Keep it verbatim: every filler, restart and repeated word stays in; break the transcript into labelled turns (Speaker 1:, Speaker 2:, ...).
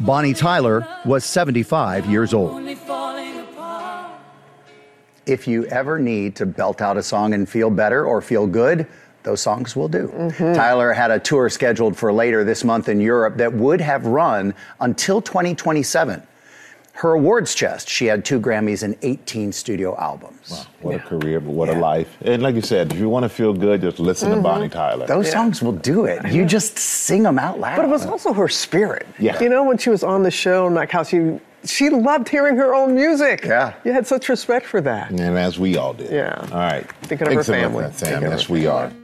Speaker 1: Bonnie Tyler was seventy-five years old. If you ever need to belt out a song and feel better or feel good, those songs will do. Mm-hmm. Tyler had a tour scheduled for later this month in Europe that would have run until twenty twenty-seven. Her awards chest, she had two Grammys and eighteen studio albums.
Speaker 2: Wow, what
Speaker 1: yeah.
Speaker 2: a career, but what
Speaker 1: yeah.
Speaker 2: a life. And like you said, if you want to feel good, just listen mm-hmm. to Bonnie Tyler.
Speaker 1: Those
Speaker 3: yeah.
Speaker 1: songs will do it. You just sing them out loud.
Speaker 3: But it was also her spirit.
Speaker 2: Yeah.
Speaker 3: You know, when she was on the show, like how she she loved hearing her own music.
Speaker 1: Yeah.
Speaker 3: You had such respect for that.
Speaker 2: And as we all did.
Speaker 3: Yeah.
Speaker 2: All right.
Speaker 3: Thinking of her family.
Speaker 2: Thinking of her family. Yes, we are.